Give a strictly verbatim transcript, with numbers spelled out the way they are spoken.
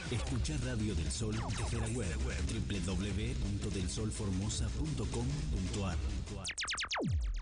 Escucha Radio del Sol desde la web doble u doble u doble u punto del sol formosa punto com punto ar.